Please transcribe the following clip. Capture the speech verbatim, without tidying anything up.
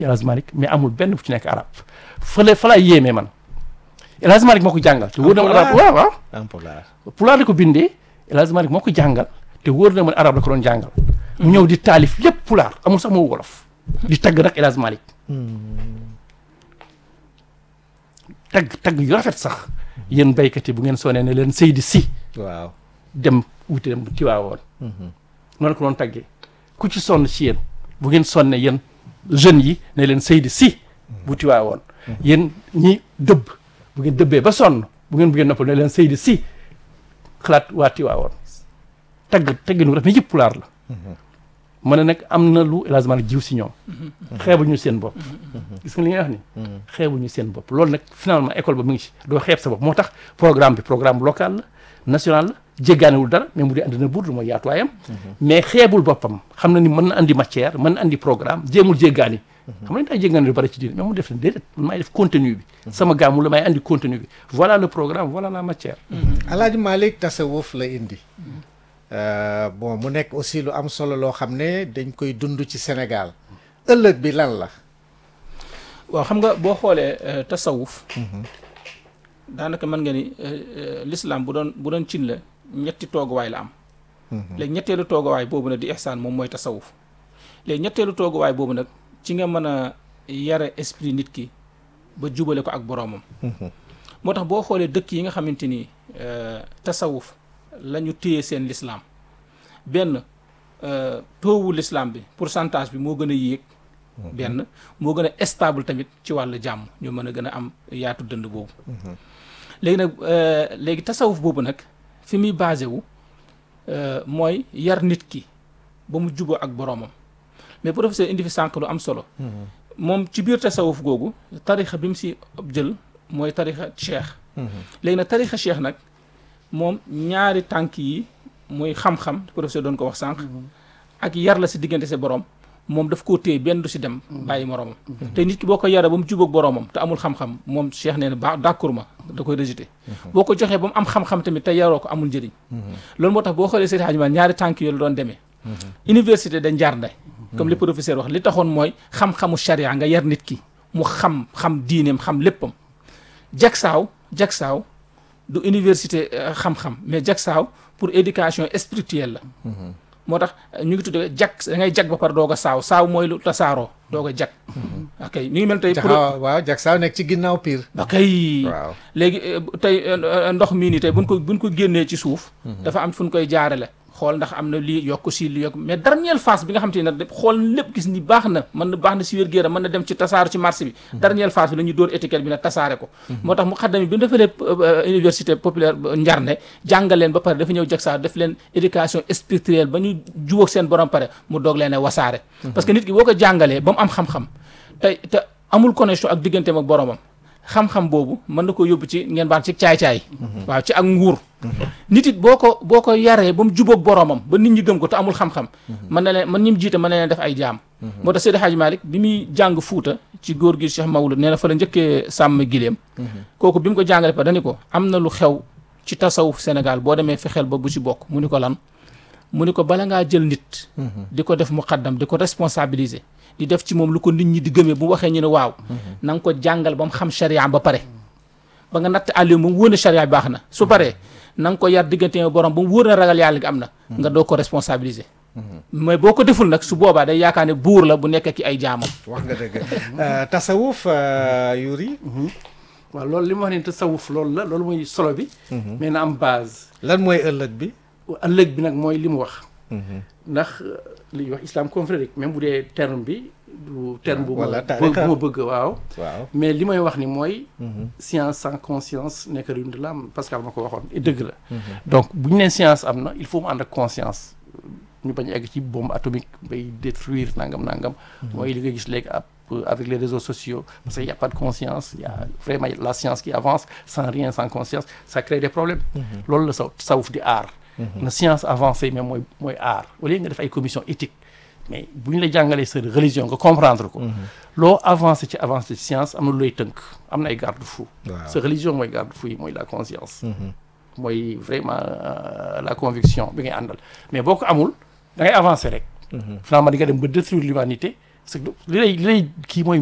El Hadj Malick mais amul benn bu ci nekk arab fële fa laay yéemee man El Hadj Malick moo ko jàngal te wóor na ma arab waaw waaw en pulaar pulaar la ko bindee El Hadj Malick moo ko jàngal te wóor na ma arab la ko doon jàngal mu ñëw di taalif lépp pulaar amul sax moo wolof di tagg nag El Hadj Malick tagg tagg yu rafet sax yéen béykat yi bu ngeen sonee ne leen Seydi Si waaw dem wuti dem Tiwaawoon noonu ko doon taggee ku ci sonn ci yéen bu ngeen sonne yéen jeunes yi ne leen Seydi Si bu Tiwaawoon yéen ñi dëbb bu ngeen dëbbee ba sonn bu ngeen bu ngeen noppal ne leen Seydi Si xalaat waa Tiwaawoon tagg tagginu rafet mais yëpp pulaar la ma ne nag am na lu El Hadj Malick jiw si ñoom xeebuñu seen bopp gis nga li ngay wax ni xeebuñu seen bopp loolu nag finalement école ba mu ngi ci doo xeeb sa bopp moo tax programme bi programme local la national la jéggaanewul dara mais mu dee andi na burdu mooy yaatuwaayam mais xeebul boppam xam na ni mën na andi matière mën na andi programme jéemul jéggaani xam nañ daa jéggaani lu bari ci diine mais mu def ne déedéet man maay def contenu bi sama gàmmu la may andi contenu bi voilà le programme voilà la matière El Hadj Malick tasawuf la indi bon mu nekk aussi lu am solo loo xam ne dañ koy dund ci Sénégal ëllëg bi lan la waaw xam nga boo xoolee tasawuf daanaka mën nga ni l'islam bu doon bu doon cin la ñetti tooguwaay la am léegi ñetteelu tooguwaay boobu nag di ihsaan moom mooy tasawuf léegi ñetteelu tooguwaay boobu nag ci nga mën a yare esprit nit ki ba jubale ko ak boroomam moo tax boo xoolee dëkk yi nga xamante ni tasawuf la ñu téye seen l'islam benn toowu l'islam bi pourcentage bi moo gën a yéeg benn moo gën a stable tamit ci wàllu jàmm ñu mën a gën a am yaatu dënd boobu léegi nag léegi tasawuf boobu nag fi muy basé wu mooy yar nit ki ba mu juboo ak boroomam mais professeur indi fi sànq lu am solo moom ci biir tasawuf googu tarixa bi mu si jël mooy tarixa cheikh léegi nag tarixa cheikh nag moom ñaari tànk yi muy xam-xam professeur doon ko wax sànq ak yar la si diggante sa borom moom daf koo téye benn du si dem bàyyi moroomam te nit ki boo ko yara ba mu jubóog boroomam te amul xam-xam moom cheikh nee na ba d'accord ma da koy rejeté boo ko joxee ba mu am xam-xam tamit te yaroo ko amul njëriñ loolu moo tax boo xoolee Seydi Hadji Malick ñaari tànk yooyu la doon demee université da njaar nday comme li professeur wax li taxoon mooy xam-xamu charia nga yar nit ki mu xam xam diineem xam léppam jagsaaw jagsaaw du université xam-xam mais jagsaaw pour éducation spirituelle la moo tax ñu ngi tuddee jag da ngay jag ba pare doog a saaw saaw mooy lu tasaaroo doog a jag ok ñu ngi mel tey waaw jag saaw nekk ci ginnaaw piir ok waaw léegi tey ndox mii nii tey buñ ko buñ ko génnee ci suuf dafa am fu ñu koy jaarale xool ndax am na lii yokk si lii yokk mais dernière phase bi nga xam te ne xool lépp gis ni baax na mën na baax na si wér-gu-yaram mën na dem ci tasaaru ci marché bi dernière phase bi la ñuy dóor étiquette bi nag tasaare ko moo tax mu xaddami bi mu defalee université populaire Njarnde jàngal leen ba pare dafa ñëw jag saa def leen éducation spirituelle ba ñu jubóog seen borom pare mu doog leen a wasaare parce que nit ki boo ko jàngalee ba mu am xam-xam te te amul connexion ak digganteem ak boromam xam-xam boobu mën na ko yóbbu ci ngeen baan ci caay-caay waaw ci ak nguur nit it boo ko boo ko yaree ba mu jubóog boromam ba nit ñi gëm ko te amul xam-xam mën na leen man ñi mu jiite mën na leen def ay jaam moo tax Seydi Hadji Malick bi muy jàng Fuuta ci góor gi Cheikh Mawlud nee na fa la njëkkee sàmm giléem kooku bi mu ko jàngale pa dani ko am na lu xew ci tasawuf Sénégal boo demee fexeel ba bu ci bokk mu ni ko lan mu ni ko bala ngaa jël nit di ko def muqaddam di ko responsabiliser di def ci moom lu ko nit ñi di gëmee bu waxee ñu ne waaw na nga ko jàngal ba mu xam charia ba pare ba nga natt àlli ba mu wóor na charia baax na su paree na nga ko yar diggante borom ba mu wóor na ragal yàlla gi am na nga doo ko responsabiliser mais boo ko deful nag su boobaa day yaakaar ne buur la bu nekk ki ay jaamam wax nga dëgg tasawuf Yuri waaw loolu li ma wax ne tasawuf loolu la loolu mooy solo bi mais na am base lan mooy ëllëg bi ëllëg bi nag mooy li mu wax ndax li ñuy wax islam confrérique même bu dee terme bi du terme bu ma bu ma bëgg waaw waaw mais li may wax ni mooy science sans conscience nekk ruine de l'âme Pascal ma ko waxoon et dëgg la donc bu ñu nee science am na il faut mu ànd ak conscience ñu bañ a egg ci bombe atomique bay détruire nangam nangam mooy li nga gis léegi ab avec les réseaux sociaux parce qu'il n'y a pas de conscience il y a vraiment la science qui avance sans rien sans conscience ça crée des problèmes loolu la sa sawuf di aar na science avancée mais mooy mooy aar au lieu nga def ay commission éthique mais bu ñu la jàngalee sa religion nga comprendre ko loo avancé ci avancé ci science am na lu lay tënk am na ay garde-fou sa religion mooy garde-fou yi mooy la conscience mooy vraiment la conviction bi ngay àndal mais boo ko amul da ngay avancer rek finalement di nga dem ba détruire l'humanité parce que li lay li lay kii mooy